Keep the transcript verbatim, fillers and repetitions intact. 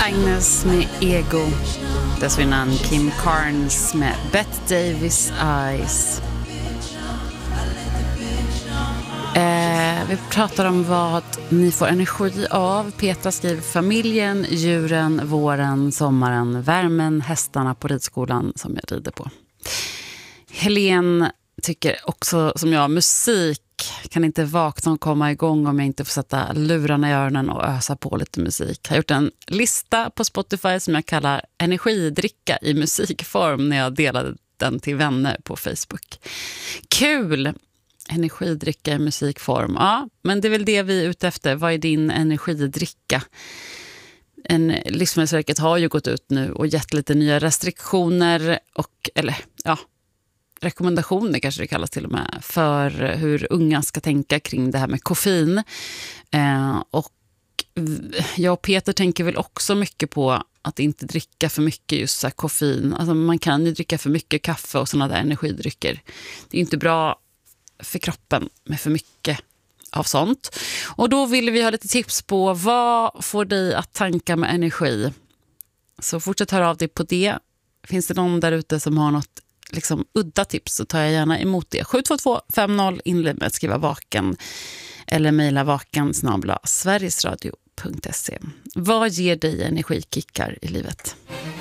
Agnes med Ego. Dessförinnan Kim Carnes med Bette Davis Eyes. Eh, vi pratar om vad ni får energi av. Petra skriver familjen, djuren, våren, sommaren, värmen, hästarna på ridskolan som jag rider på. Helene tycker också som jag, musik. Kan inte vakna och komma igång om jag inte får sätta lurarna i öronen och ösa på lite musik. Jag har gjort en lista på Spotify som jag kallar energidricka i musikform när jag delade den till vänner på Facebook. Kul! Energidricka i musikform. Ja, men det är väl det vi är ute efter. Vad är din energidricka? En, Livsmedelsverket har ju gått ut nu och gett lite nya restriktioner och, eller ja, rekommendationer kanske det kallas till och med, för hur unga ska tänka kring det här med koffein. Eh, och jag och Peter tänker väl också mycket på att inte dricka för mycket just så här koffein. Alltså man kan ju dricka för mycket kaffe och sådana där energidrycker. Det är inte bra för kroppen med för mycket av sånt. Och då vill vi ha lite tips på vad får dig att tanka med energi. Så fortsätt höra av dig på det. Finns det någon där ute som har något liksom udda tips så tar jag gärna emot det. sju två två fem noll inled med att skriva vaken eller mejla vaken snabel-a sverigesradio punkt se. Vad ger dig energikickar i livet?